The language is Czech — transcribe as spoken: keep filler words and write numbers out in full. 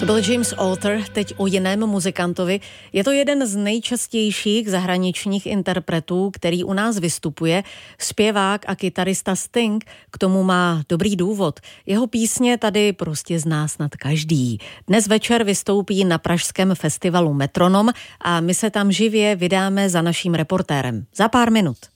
To byl James Arthur, teď o jiném muzikantovi. Je to jeden z nejčastějších zahraničních interpretů, který u nás vystupuje. Zpěvák a kytarista Sting k tomu má dobrý důvod. Jeho písně tady prostě zná snad každý. Dnes večer vystoupí na pražském festivalu Metronom a my se tam živě vydáme za naším reportérem. Za pár minut.